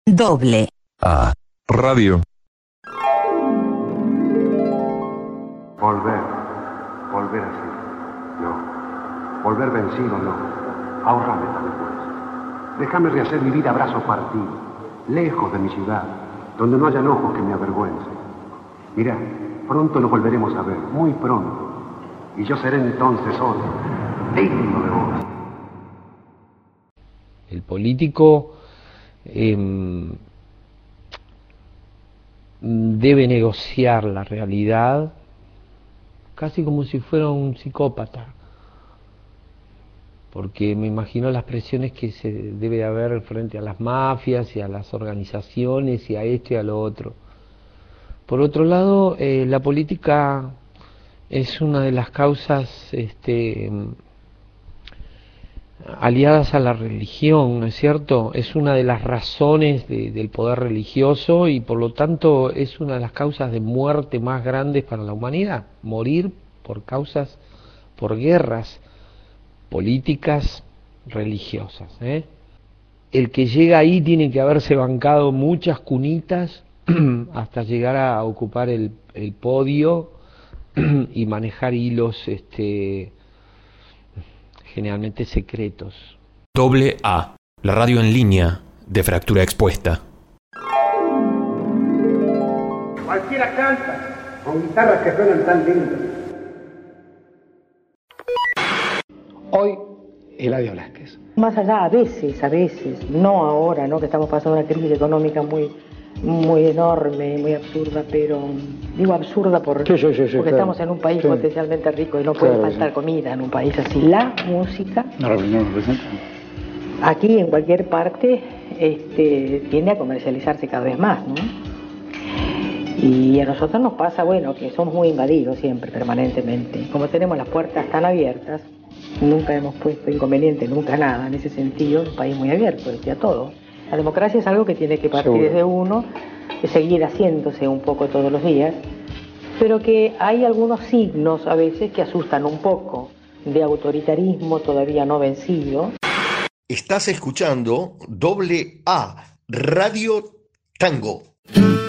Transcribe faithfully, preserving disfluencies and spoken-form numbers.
Doble A Radio. Volver, volver así. No, volver vencido no. Ahórrame tal después. Déjame rehacer mi vida a brazo partido, lejos de mi ciudad, donde no hayan ojos que me avergüencen. Mira, pronto nos volveremos a ver, muy pronto. Y yo seré entonces solo, digno de vos. El político eh, debe negociar la realidad casi como si fuera un psicópata, porque me imagino las presiones que se debe haber frente a las mafias y a las organizaciones y a esto y a lo otro. Por otro lado, eh, la política es una de las causas este, aliadas a la religión, ¿no es cierto? Es una de las razones de, del poder religioso y por lo tanto es una de las causas de muerte más grandes para la humanidad. Morir por causas, por guerras políticas religiosas, ¿eh? El que llega ahí tiene que haberse bancado muchas cunitas hasta llegar a ocupar el, el podio y manejar hilos este, generalmente secretos. Doble A, la radio en línea de Fractura Expuesta. Cualquiera canta, con guitarras que suenan tan lindas. Hoy, Eladio Blasquez. Más allá, a veces, a veces, no ahora, ¿no? Que estamos pasando una crisis económica muy, muy enorme, muy absurda, pero digo absurda por, sí, sí, sí, sí, porque claro. Estamos en un país sí. potencialmente rico y no puede claro, faltar sí. comida en un país así. La música, no, no, no, no, aquí en cualquier parte, este, tiende a comercializarse cada vez más, ¿no? Y a nosotros nos pasa, bueno, que somos muy invadidos siempre, permanentemente. Como tenemos las puertas tan abiertas, nunca hemos puesto inconveniente, nunca nada, en ese sentido, un país muy abierto, decía todo. La democracia es algo que tiene que partir Seguro. desde uno, de seguir haciéndose un poco todos los días, pero que hay algunos signos a veces que asustan un poco, de autoritarismo todavía no vencido. Estás escuchando Doble A, Radio Tango.